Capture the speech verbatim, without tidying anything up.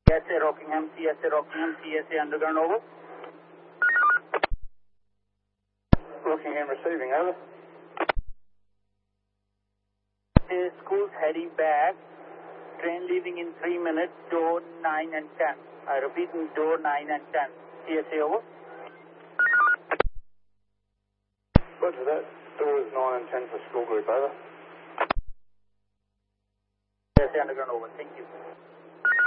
C S A Rockingham, C S A Rockingham, C S A Underground, over. Rockingham receiving, over. The school's heading back. Train leaving in three minutes, door nine and ten. I repeat, door nine and ten. C S A, over. Roger that. Doors nine and ten for school group, over. C S A Underground, over. Thank you.